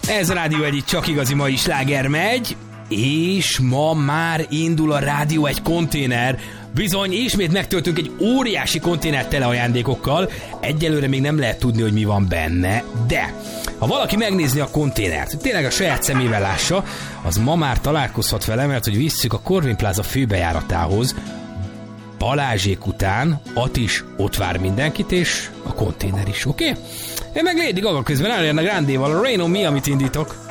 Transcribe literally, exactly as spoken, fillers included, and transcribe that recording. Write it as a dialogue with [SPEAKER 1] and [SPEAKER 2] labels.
[SPEAKER 1] Ez a Rádió egy csak igazi mai sláger megy, és ma már indul a Rádió egy konténer. Bizony, ismét megtöltünk egy óriási konténert tele ajándékokkal. Egyelőre még nem lehet tudni, hogy mi van benne, de ha valaki megnézni a konténert, hogy tényleg a saját szemével lássa, az ma már találkozhat vele, mert hogy visszük a Corvin Plaza főbejáratához. Balázsék után Atis ott vár mindenkit, és a konténer is, oké? Okay? Én meg Lady Gaga közben Ariana Grandéval a Rain on Me, amit indítok.